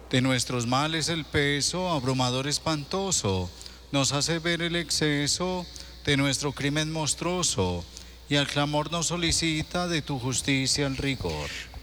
De nuestros males el peso, abrumador espantoso, nos hace ver el exceso de nuestro crimen monstruoso, y al clamor nos solicita de tu justicia el rigor.